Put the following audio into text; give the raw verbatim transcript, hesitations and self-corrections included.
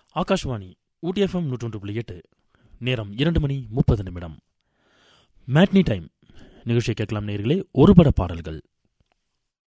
ஆகாஷ்வாணி ஊட்டி FM நூற்றொன்று புள்ளி எட்டு. நேரம் இரண்டு மணி முப்பது நிமிடம். மேட்னி டைம் நிகழ்ச்சியை கேட்கலாம் நேயர்களே. ஒரு பட பாடல்கள்.